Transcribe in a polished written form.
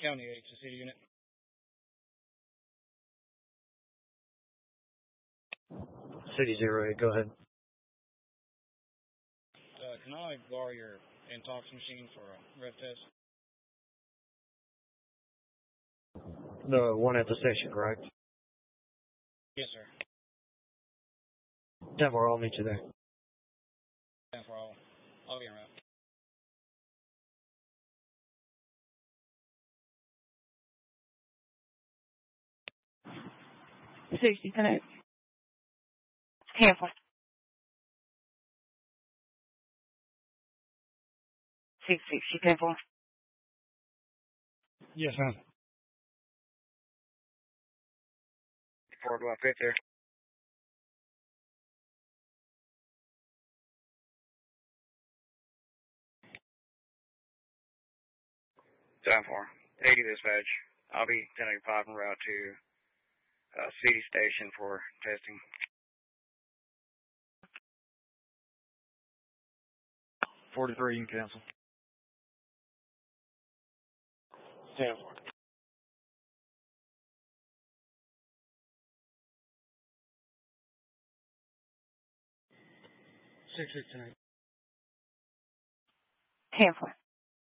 County 8, the city unit. City 08, go ahead. Can I borrow your Intox machine for a rev test? The one at the station, correct? Yes, sir. 10-4, I'll meet you there. 10-4, I'll be around. Sixty connect. 10-4. 660, 10-4. Yes, ma'am. Forward to fit there. Time for 80 dispatch. I'll be 1085 en route to city station for testing. 43, you can cancel. 10-4. 6 tonight. 10-4.